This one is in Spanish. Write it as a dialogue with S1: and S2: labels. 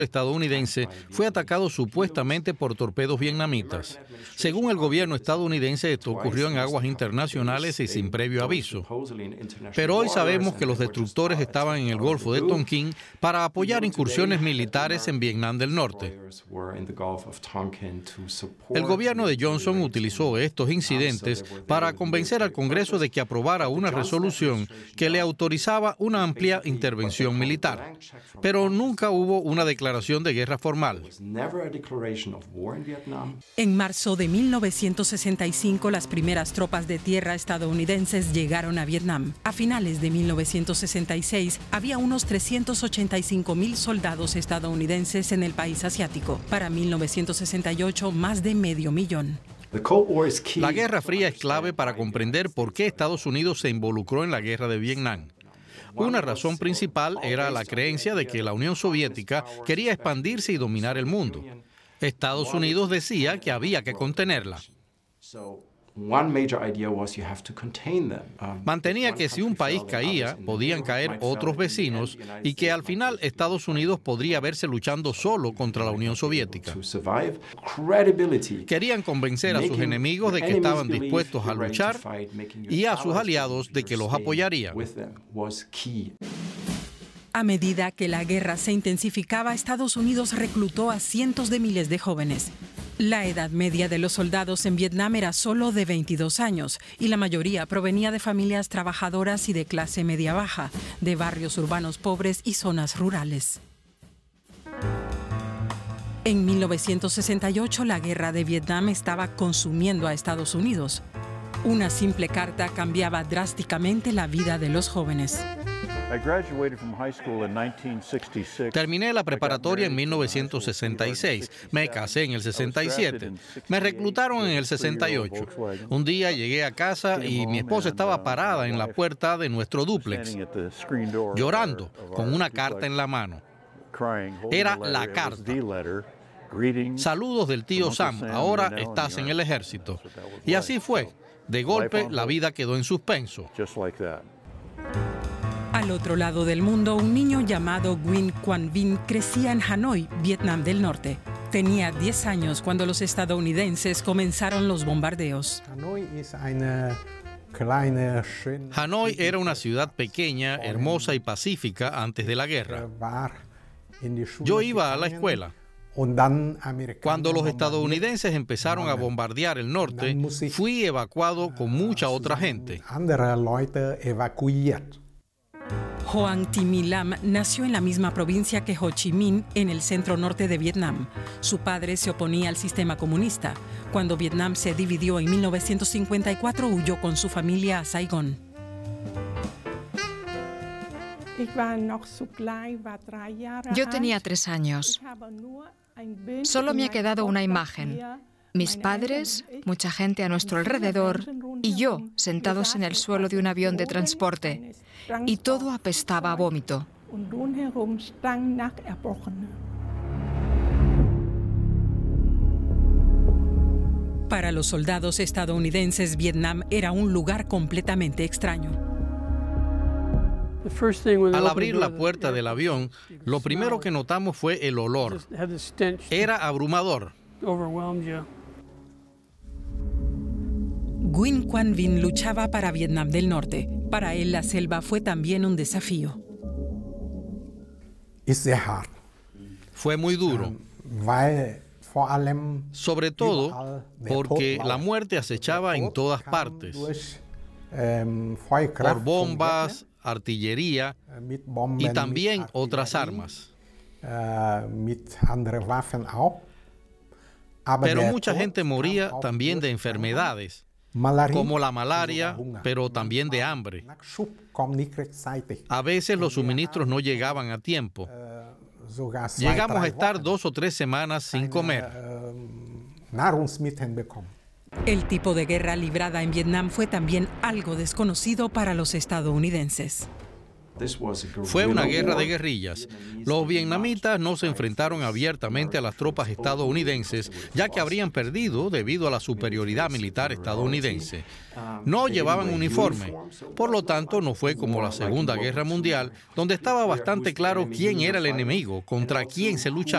S1: estadounidense fue atacado supuestamente por torpedos vietnamitas. Según el gobierno estadounidense, esto ocurrió en aguas internacionales y sin previo aviso. Pero hoy sabemos que los destructores estaban en el Golfo de Tonkin para apoyar incursiones militares en Vietnam del Norte. El gobierno de Johnson utilizó estos incidentes para convencer al Congreso de que aprobara una resolución que le autorizaba una amplia intervención militar. Pero nunca hubo una declaración de guerra formal.
S2: En marzo de 1965, las primeras tropas de tierra estadounidenses llegaron a Vietnam. A finales de 1966, había unos 385,000 soldados estadounidenses en el país asiático. Para 1968, más de 500,000.
S1: La Guerra Fría es clave para comprender por qué Estados Unidos se involucró en la guerra de Vietnam. Una razón principal era la creencia de que la Unión Soviética quería expandirse y dominar el mundo. Estados Unidos decía que había que contenerla. Mantenía que si un país caía, podían caer otros vecinos y que al final Estados Unidos podría verse luchando solo contra la Unión Soviética. Querían convencer a sus enemigos de que estaban dispuestos a luchar y a sus aliados de que los apoyarían.
S2: A medida que la guerra se intensificaba, Estados Unidos reclutó a cientos de miles de jóvenes. La edad media de los soldados en Vietnam era solo de 22 años y la mayoría provenía de familias trabajadoras y de clase media-baja, de barrios urbanos pobres y zonas rurales. En 1968, la guerra de Vietnam estaba consumiendo a Estados Unidos. Una simple carta cambiaba drásticamente la vida de los jóvenes.
S1: Terminé la preparatoria en 1966. Me casé en el 67. Me reclutaron en el 68. Un día llegué a casa y mi esposa estaba parada en la puerta de nuestro dúplex, llorando, con una carta en la mano. Era la carta. Saludos del tío Sam, ahora estás en el ejército. Y así fue. De golpe, la vida quedó en suspenso.
S2: Al otro lado del mundo, un niño llamado Nguyen Quan Vinh crecía en Hanoi, Vietnam del Norte. Tenía 10 años cuando los estadounidenses comenzaron los bombardeos.
S1: Hanoi era una ciudad pequeña, hermosa y pacífica antes de la guerra. Yo iba a la escuela. Cuando los estadounidenses empezaron a bombardear el norte, fui evacuado con mucha otra gente.
S2: Hoang Thi Lam nació en la misma provincia que Ho Chi Minh, en el centro norte de Vietnam. Su padre se oponía al sistema comunista. Cuando Vietnam se dividió en 1954, huyó con su familia a Saigón.
S3: Yo tenía 3 años. Solo me ha quedado una imagen. Mis padres, mucha gente a nuestro alrededor y yo sentados en el suelo de un avión de transporte. Y todo apestaba a vómito.
S2: Para los soldados estadounidenses, Vietnam era un lugar completamente extraño.
S1: Al abrir la puerta del avión, lo primero que notamos fue el olor. Era abrumador.
S2: Nguyen Quan Vinh luchaba para Vietnam del Norte. Para él, la selva fue también un desafío.
S1: Fue muy duro. Sobre todo porque la muerte acechaba en todas partes. Por bombas, artillería y también otras armas. Pero mucha gente moría también de enfermedades, como la malaria, pero también de hambre. A veces los suministros no llegaban a tiempo. Llegamos a estar 2 o 3 semanas sin comer.
S2: El tipo de guerra librada en Vietnam fue también algo desconocido para los estadounidenses.
S1: Fue una guerra de guerrillas. Los vietnamitas no se enfrentaron abiertamente a las tropas estadounidenses, ya que habrían perdido debido a la superioridad militar estadounidense. No llevaban uniforme. Por lo tanto, no fue como la Segunda Guerra Mundial, donde estaba bastante claro quién era el enemigo, contra quién se luchaba.